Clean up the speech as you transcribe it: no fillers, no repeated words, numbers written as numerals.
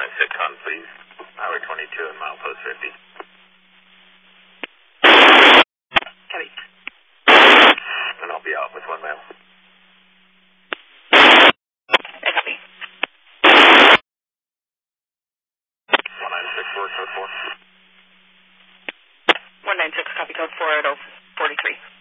196 on, please. Highway 22 and milepost 50. Copy. And I'll be out with 1 mile. Copy. 196 code 4. 196, copy code 4 at 43.